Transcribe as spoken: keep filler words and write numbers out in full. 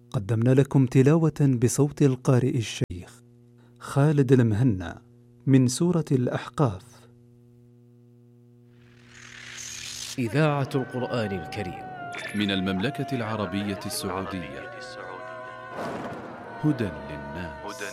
قدمنا لكم تلاوة بصوت القارئ الشيخ خالد المهنا من سورة الأحقاف. إذاعة القرآن الكريم من المملكة العربية السعودية. هدى للناس.